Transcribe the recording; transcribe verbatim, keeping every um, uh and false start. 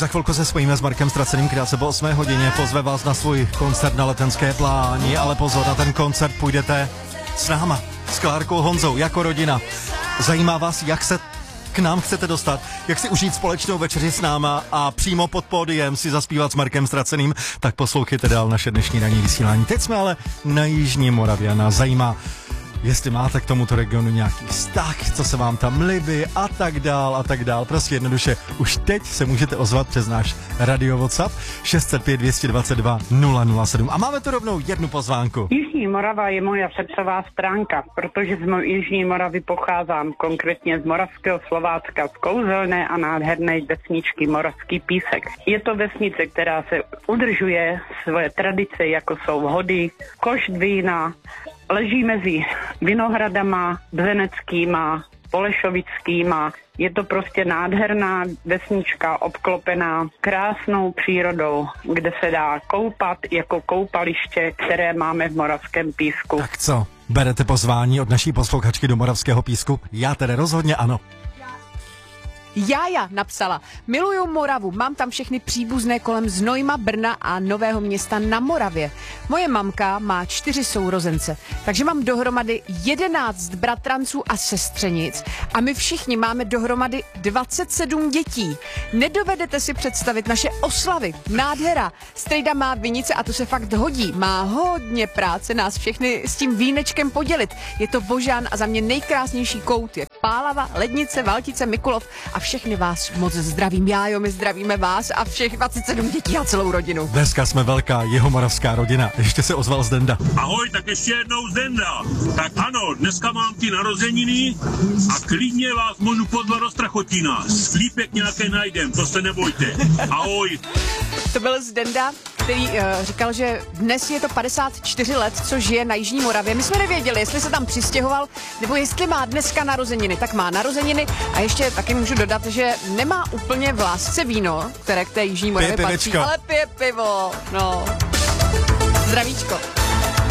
za chvilku se spojíme s Markem Ztraceným, která se po osmé hodině pozve vás na svůj koncert na Letenské pláni, ale pozor, na ten koncert půjdete s náma, s Klárkou Honzou, jako rodina. Zajímá vás, jak se k nám chcete dostat, jak si užít společnou večeři s náma a přímo pod pódiem si zaspívat s Markem Ztraceným, tak poslouchejte dál naše dnešní ranní vysílání. Teď jsme ale na Jižní Moravě a nás zajímá, jestli máte k tomuto regionu nějaký vztah, co se vám tam líbí a tak dál a tak dál. Prostě jednoduše, už teď se můžete ozvat přes náš radio WhatsApp šest set pět, dvě dvacet dva, nula nula sedm. A máme tu rovnou jednu pozvánku. Jižní Morava je moja srdcová stránka, protože z mojej Jižní Moravy pocházím, konkrétně z Moravského Slovácka, z kouzelné a nádherné vesničky Moravský Písek. Je to vesnice, která se udržuje svoje tradice, jako jsou hody, košt vína, leží mezi vinohradama, bzeneckýma, polešovickýma. Je to prostě nádherná vesnička obklopená krásnou přírodou, kde se dá koupat jako koupaliště, které máme v Moravském Písku. Tak co, berete pozvání od naší posluchačky do Moravského Písku? Já tedy rozhodně ano. Jája napsala, miluju Moravu, mám tam všechny příbuzné kolem Znojma, Brna a Nového Města na Moravě. Moje mamka má čtyři sourozence, takže mám dohromady jedenáct bratranců a sestřenic a my všichni máme dohromady dvacet sedm dětí. Nedovedete si představit naše oslavy. Nádhera. Strejda má vinice a to se fakt hodí. Má hodně práce nás všechny s tím vínečkem podělit. Je to Božán a za mě nejkrásnější kout je Pálava, Lednice, Valtice, Mikulov a všechny vás moc zdravím. Jájo, my zdravíme vás a všech dvacet sedm dětí a celou rodinu. Dneska jsme velká jihomoravská rodina. Ještě se ozval Zdenda. Ahoj, tak ještě jednou Zdenda. Tak ano, dneska mám ty narozeniny a klidně vás můžu pozvat do Strachotína. Slípek nějaké najdem, to se nebojte. Ahoj. To byl Zdenda, který uh, říkal, že dnes je to padesát čtyři let, co žije na Jižní Moravě. My jsme nevěděli, jestli se tam přistěhoval, nebo jestli má dneska narozeniny. Tak má narozeniny a ještě taky můžu dodat, že nemá úplně v lásce víno, které k té Jižní Moravě patří, ale pije pivo. No. Zdravíčko.